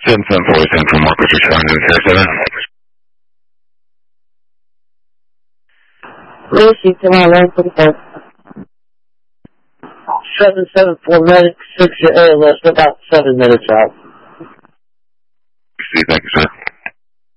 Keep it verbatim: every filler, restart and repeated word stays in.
seven seven four Central Marcus, responding to the seven. Lucy, come on, line forty-five. seven seven four medic, six your A L S, about seven minutes out. See, thank you, sir.